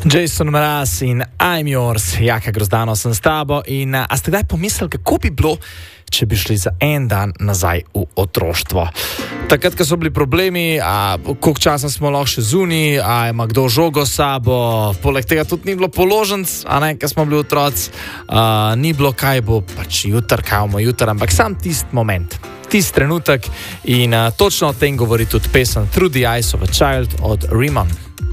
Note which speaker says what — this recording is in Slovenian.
Speaker 1: Jason Mraz in I'm Yours, Jaka Grozdano sem s tabo in a ste kdaj pomislili, kako bi bilo, če bi šli za en dan nazaj v otroštvo? Takrat, ko so bili problemi, koliko časa smo lahko še zunaj, ima kdo žogo s sabo, poleg tega tudi ni bilo položnic, ko smo bili otroci, ni bilo kaj bo, pač jutr, kaj bomo jutr, ampak sam tisti moment, tisti trenutek in točno o tem govori tudi pesem Through the Eyes of a Child od Riemann.